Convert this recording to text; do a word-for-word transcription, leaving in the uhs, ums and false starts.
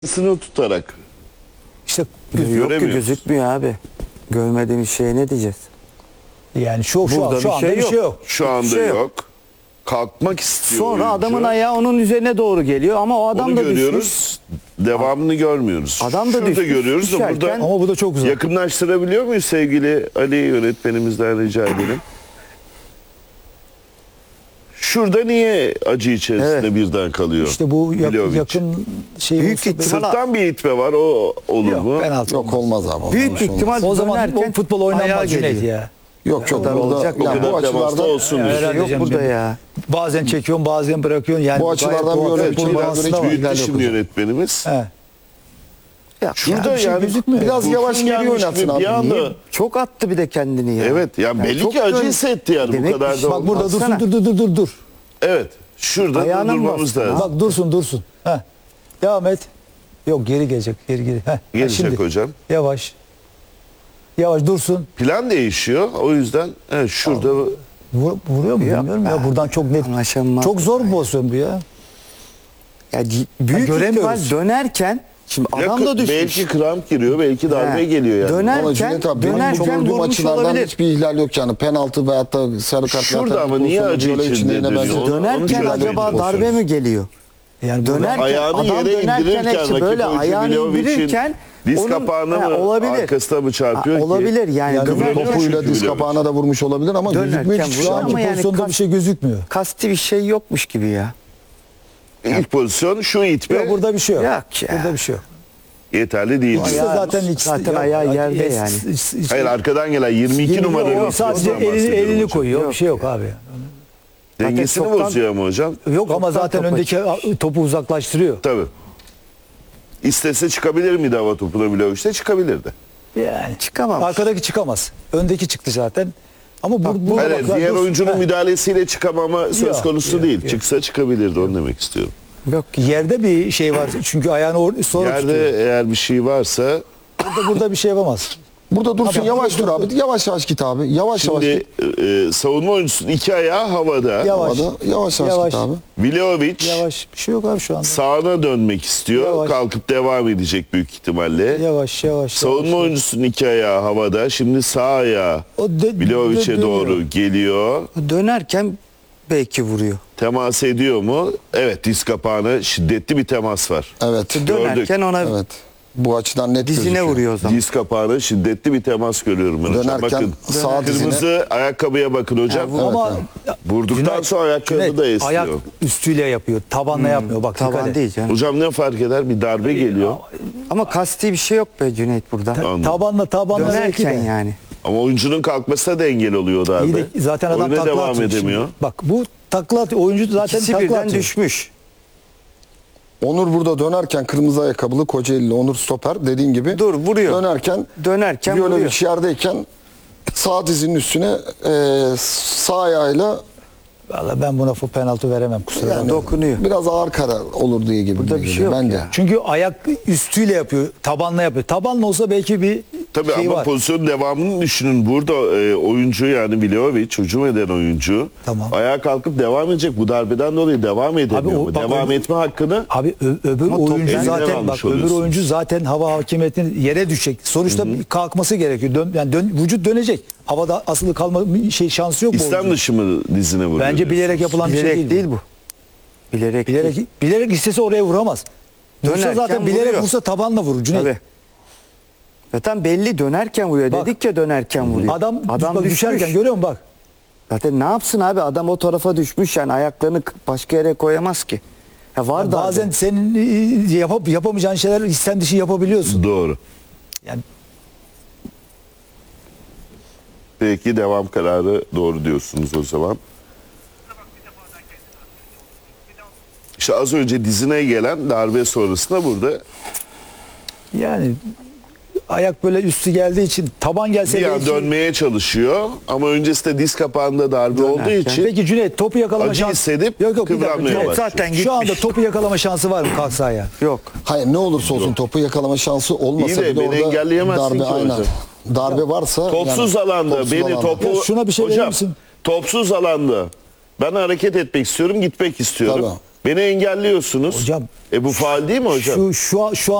Sını tutarak. İşte Yok ki, göremiyoruz. gözükmüyor abi. Görmediğimiz şeye ne diyeceğiz? yani şu şu, Burada an, şu bir anda şey bir şey yok. yok. Şu anda şey yok. yok. Kalkmak istiyor Sonra oyuncu. adamın ayağı onun üzerine doğru geliyor ama o adam Onu da görüyoruz. düşmüş. Devamını görmüyoruz. Adam da Şurada düşmüş, görüyoruz da düşerken- burada Ama bu da çok uzak. yakınlaştırabiliyor muyuz sevgili Ali yönetmenimizden rica edelim. Şurada niye acı içerisinde Evet. birden kalıyor? İşte bu yak- Vlahovic? yakın şey Büyük olsa- ihtimal- Sırttan bir itme var, o olur Yok, mu? penaltı Yok olmaz abi. Büyük olmaz, olmaz. ihtimal O zaman dönerken o futbol ayağa oynanmaz Cüneyt geliyor. ya. Yok yok kadar burada olacak mı? ya O bu kadar temasta açılardan olsun Evet, diyorsun. herhalde Yok canım, burada benim. ya. Bazen çekiyorsun, bazen bırakıyorsun. Yani Bu gayet açılardan doğal bir örnek futbol vermek aslında hiç var. büyük- Büyüttü yok şimdi hocam. yönetmenimiz. He. Ya, Şurada ya bir şey yani gözükmüyor. Biraz kurşun yavaş geriye gelmiş oynatsın gibi abi. Bir anda, Niye? Çok attı bir de kendini ya. evet yani belli çok ki acı dön- hissetti yani Demek bu kadar ki- da Bak burada Baksana. dursun, dur dur dur dur dur. Evet. Şurada Ayağına mı durmamız bastın? lazım. Bak dursun dursun. Heh. Devam et. Yok geri gelecek, geri geri. Heh. Gelecek Şimdi, hocam. Yavaş. Yavaş dursun. Plan değişiyor. O yüzden evet, şurada Vur, vuruyor mu Yok bilmiyorum ya. be. Buradan çok net. Anlaşılmaz. Çok zor bir pozisyon bu ya. Ya, c- büyük göremiyoruz. ihtimal dönerken şimdi adam yakın- da düşmüş. belki kramp giriyor, belki darbe He. geliyor yani. Döner- Ama Dönerken- Cüneyt abi benim bu dönerken gördüğüm vurmuş açılardan olabilir. hiçbir ihlal yok yani. Penaltı veyahut da sarı kart. Şurada veyahut da ama niye pozisyonu acı Vlahovic içinde yine dönüyor? bence- Onu- onu Dönerken çözmeye acaba çalışıyoruz. darbe mi geliyor? Yani burada- Dönerken Ayağını adam yere dönerken indirirken hepsi rakip böyle oyuncu ayağını Vlahovic'in indirirken diz onun- kapağına Ha, mı olabilir. arkasına mı çarpıyor Ha, ki? olabilir yani, Yani dönerken- Vlahovic Topuyla çünkü diz Vlahovic. kapağına da vurmuş olabilir ama Dönerken gözükmüyor hiçbir vuruyor şey. Şu anki ama yani pozisyonda kas- bir şey gözükmüyor. kasti bir şey yokmuş gibi ya. İlk pozisyon şu itme Yok burada bir şey yok. Yok ya. Burada bir şey yok. yeterli değil. İkisi de Ayağı- zaten ikisi zaten ya- ayağı ya- yerde ya- yani. s- s- Hayır arkadan gelen yirmi iki Yirmi- numaralı. o sadece pozisyondan elini, bahsediyorum elini hocam. koyuyor. Yok. Bir şey yok abi. Dengesini Zaten çoktan- bozuyor ama hocam. Yok ama Çoktan zaten top öndeki topu uzaklaştırıyor. Tabii. İstese çıkabilir miydi hava topuna bile işte çıkabilirdi. Yani Çıkamam. arkadaki çıkamaz. Öndeki çıktı zaten. Ama bu, bu Hayır, bak- diğer dur- oyuncunun Heh. müdahalesiyle çıkamama söz Yok, konusu yok, değil. yok. Çıksa çıkabilirdi onu demek istiyorum. Yok. Yerde bir şey var. Çünkü ayağını or- sonra Yerde tutuyor. eğer bir şey varsa Burada, burada bir şey yapamaz. Burada dursun Tamam, yavaş dur, dur dur, abi. Yavaş yavaş git abi. Yavaş yavaş şimdi git. e, savunma oyuncusunun iki ayağı havada. Yavaş. Havada. Yavaş yavaş, Yavaş. git abi. Vlahovic Yavaş. Bir şey yok abi şu anda. sağına dönmek istiyor. Yavaş. Kalkıp devam edecek büyük ihtimalle. Yavaş yavaş. Savunma yavaş. oyuncusunun iki ayağı havada. Şimdi sağ ayağı O dö- Vlahovic'e dö- doğru dönüyor. geliyor. Dönerken belki vuruyor. Temas ediyor mu? Evet, diz kapağına şiddetli bir temas var. Evet. Dönerken ona Evet. Bu açıdan net dizine gözüküyor. vuruyor o zaman. Diz kapağına şiddetli bir temas görüyorum ben hocam. Dönerken Bakın sağ dizine- kırmızı ayakkabıya bakın hocam. Ha, Ama Vurduktan Cüneyt- sonra ayakkabı Cüneyt, da esniyor. ayak üstüyle yapıyor. Tabanla yapmıyor. Bak dikkat Taban et. değil canım. Hocam ne fark eder? Bir darbe geliyor. Ama kasti bir şey yok be Cüneyt burada. Anladım. Tabanla tabanla belki Dönerken de. yani. Ama oyuncunun kalkmasına da engel oluyor darbe. İyi de zaten adam Oyuna takla devam atıyor edemiyor. şimdi. Bak bu takla atıyor. Oyuncu zaten İkisi takla birden atıyor. düşmüş. Onur burada dönerken kırmızı ayakkabılı Kocaeli'li Onur stoper dediğin gibi. Dur, vuruyor. Dönerken Dönerken vuruyor. Vlahovic yerdeyken sağ dizinin üstüne e, sağ ayağıyla Vallahi ben buna penaltı veremem kusura bakma. yani dokunuyor. biraz ağır karar olur diye gibi. Burada bir şey geliyor yok bence. ya. Çünkü ayak üstüyle yapıyor. Tabanla yapıyor. Tabanla olsa belki bir Tabii şey ama var. pozisyonun devamını düşünün. Burada e, oyuncu yani Vlahovic hücum eden oyuncu Tamam. ayağa kalkıp devam edecek. Bu darbeden dolayı devam edemiyor. Abi o- mu? bak devam o- etme hakkını Abi ö- öbür Ama top oyuncu elinden zaten almış bak öbür oluyorsunuz. oyuncu zaten hava hakimiyetini yere düşecek. Sonuçta kalkması gerekiyor. Dön, yani dön, vücut dönecek. Havada asılı kalma şey şansı yok bu İslam oyuncunun. dışı mı dizine vuruyor? Bence bilerek yapılan bir şey Bilerek değil. değil bu. bu. Bilerek, değil. Bilerek bilerek istese oraya vuramaz. Vursa Dönerken zaten bilerek vuruyor. vursa tabanla vurur Cüneyt. Tabii. Zaten belli dönerken vuruyor. Bak. Dedik ya dönerken vuruyor. Adam, adam bak, düşmüş. düşerken görüyor musun bak. Zaten ne yapsın abi? Adam o tarafa düşmüş yani ayaklarını başka yere koyamaz ki. Ya var da Bazen senin e, yapıp yapamayacağın şeyler istem dışı yapabiliyorsun. Doğru. Yani Peki devam kararı doğru diyorsunuz o zaman. İşte az önce dizine gelen darbe sonrasında burada yani ayak böyle üstü geldiği için taban gelse bir an belki- dönmeye çalışıyor ama öncesinde diz kapağında darbe olduğu Dönerken. için Peki Cüneyt topu yakalama acı şansı. hissedip yok, yok, bir dakika, kıvranmaya Cüneyt, başlıyor. zaten Şu gitmiş. anda topu yakalama şansı var mı kalksa ayağa? Yok. Hayır ne olursa olsun topu yakalama şansı olmasa İyi de bile beni orada engelleyemezsin darbe ki aynen. hocam. Darbe varsa Topsuz yani, alanda topsuz beni alanda. topu Ya şuna bir şey verir hocam misin? topsuz alanda ben hareket etmek istiyorum, gitmek istiyorum. Tabii. Beni engelliyorsunuz. Hocam, E bu faul değil mi hocam? Şu şu an- şu